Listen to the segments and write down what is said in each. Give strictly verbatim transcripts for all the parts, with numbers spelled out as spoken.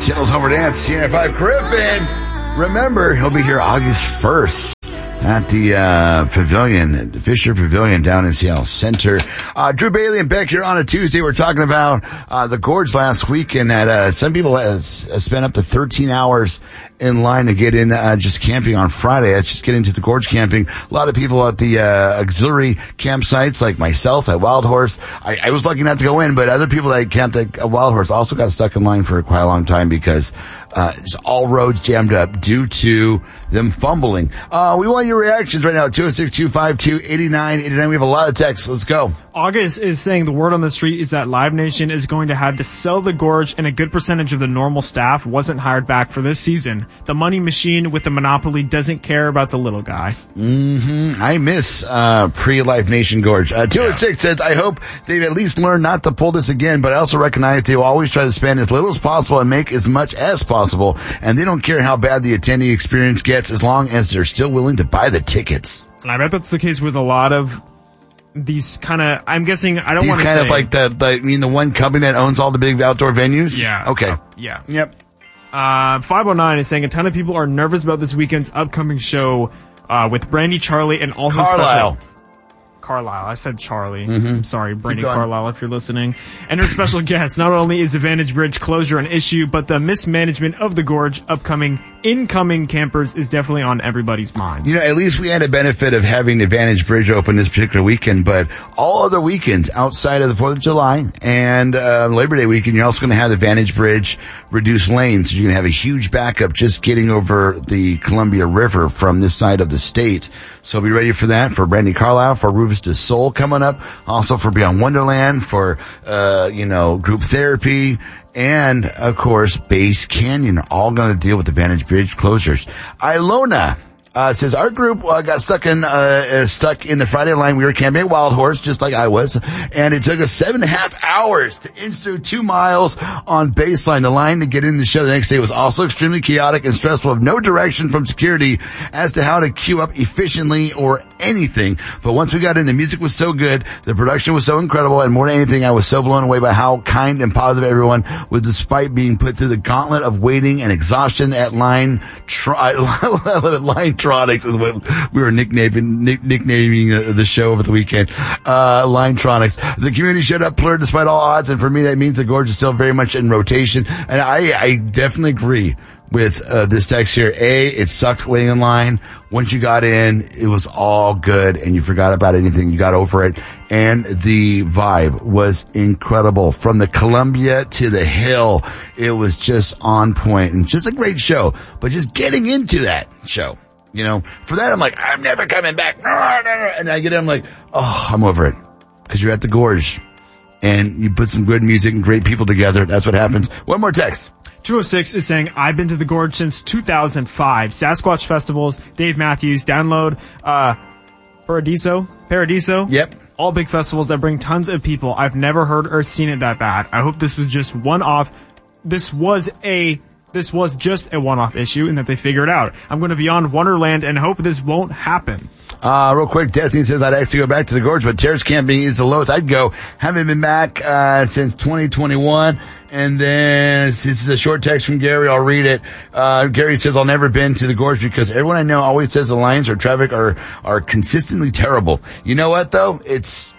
Channel Summer Dance, T N F five. Griffin, remember, he'll be here August first at the uh Pavilion, the Fisher Pavilion down in Seattle Center. Uh Drew Bailey and Beck here on a Tuesday. We're talking about uh the Gorge last weekend that uh some people has spent up to thirteen hours in line to get in uh just camping on Friday. That's just getting to the Gorge camping. A lot of people at the uh auxiliary campsites like myself at Wild Horse. I, I was lucky enough to go in, but other people that camped at Wild Horse also got stuck in line for quite a long time because uh just all roads jammed up due to them fumbling. Uh we want your reactions right now. two oh six, two five two, eight nine eight nine. We have a lot of texts. Let's go. August is saying the word on the street is that Live Nation is going to have to sell the Gorge, and a good percentage of the normal staff wasn't hired back for this season. The money machine with the monopoly doesn't care about the little guy. Mm-hmm. I miss uh pre-Live Nation Gorge. Uh two oh six yeah. says, I hope they've at least learned not to pull this again, but I also recognize they will always try to spend as little as possible and make as much as possible, and they don't care how bad the attendee experience gets as long as they're still willing to buy the tickets. And I bet that's the case with a lot of these kind of, I'm guessing, I don't want to say. These kind of like the, the, I mean the one company that owns all the big outdoor venues? Yeah. Okay. Uh, yeah. Yep. Uh, five oh nine is saying a ton of people are nervous about this weekend's upcoming show, uh, with Brandy Charlie and all his Carlisle. special. Carlisle. I said Charlie. Mm-hmm. I'm sorry, Brandy Carlisle, if you're listening. And her special guest, not only is the Vantage Bridge closure an issue, but the mismanagement of the Gorge upcoming incoming campers is definitely on everybody's mind. You know, at least we had a benefit of having the Vantage Bridge open this particular weekend, but all other weekends outside of the fourth of July and uh Labor Day weekend, you're also going to have the Vantage Bridge reduced lanes. So you're going to have a huge backup just getting over the Columbia River from this side of the state. So be ready for that, for Brandy Carlisle, for Rufus de Soul coming up, also for Beyond Wonderland, for, uh, you know, group therapy, and, of course, Base Canyon are all going to deal with the Vantage Bridge closures. Ilona Uh, says our group uh, got stuck in, uh, stuck in the Friday line. We were camping at Wild Horse, just like I was, and it took us seven and a half hours to inch through two miles on baseline. The line to get in the show the next day was also extremely chaotic and stressful, with no direction from security as to how to queue up efficiently or anything. But once we got in, the music was so good, the production was so incredible, and more than anything, I was so blown away by how kind and positive everyone was, despite being put through the gauntlet of waiting and exhaustion at line, tri- line Linetronics is what we were nicknaming, nick, nicknaming uh, the show over the weekend. Uh, Linetronics. The community showed up clear despite all odds, and for me that means the Gorge is still very much in rotation. And I, I definitely agree with uh, this text here. A, it sucked waiting in line. Once you got in, it was all good and you forgot about anything. You got over it. And the vibe was incredible. From the Columbia to the hill, it was just on point and just a great show. But just getting into that show, you know, for that I'm like, I'm never coming back. And I get in, I'm like, oh, I'm over it. Cause you're at the Gorge and you put some good music and great people together. That's what happens. One more text. two oh six is saying, I've been to the Gorge since two thousand five. Sasquatch festivals, Dave Matthews, Download, uh, Paradiso, Paradiso. Yep. All big festivals that bring tons of people. I've never heard or seen it that bad. I hope this was just one off. This was a, this was just a one-off issue and that they figure it out. I'm going to Beyond Wonderland and hope this won't happen. Uh, real quick, Destiny says I'd actually go back to the Gorge, but terrace camping is the lowest I'd go. Haven't been back, uh, since twenty twenty-one. And then this is a short text from Gary. I'll read it. Uh, Gary says I'll never been to the Gorge because everyone I know always says the lines or traffic are, are consistently terrible. You know what though? It's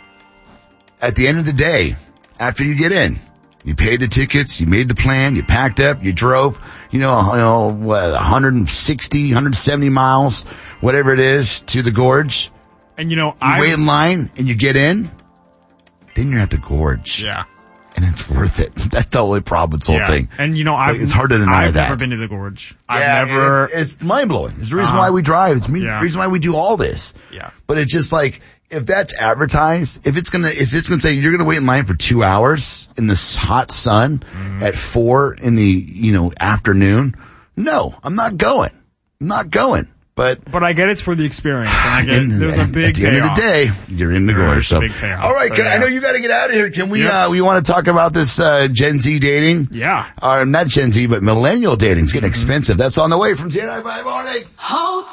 at the end of the day, after you get in, you paid the tickets, you made the plan, you packed up, you drove, you know, you know, what, one hundred sixty, one hundred seventy miles, whatever it is, to the Gorge. And you know, you I wait in line and you get in, then you're at the Gorge. Yeah. And it's worth it. That's the only problem with this whole yeah. thing. And you know, it's, I've, like, it's hard to deny I've that. I've never been to the Gorge. Yeah, I've never. It's, it's mind blowing. It's the reason uh-huh. why we drive. It's the yeah. reason why we do all this. Yeah. But it's just like, if that's advertised, if it's gonna, if it's gonna say you're gonna wait in line for two hours in this hot sun mm. at four in the, you know, afternoon, no, I'm not going. I'm not going. But, but I get it's for the experience, and I get and, there's a big at the payoff. end of the day, you're in the Gorge. So, big payoff. all right, so, can, yeah. I know you got to get out of here. Can we? Yep. uh We want to talk about this uh Gen Z dating. Yeah, or uh, not Gen Z, but millennial dating. It's getting mm-hmm. expensive. That's on the way from T N I five Mornings.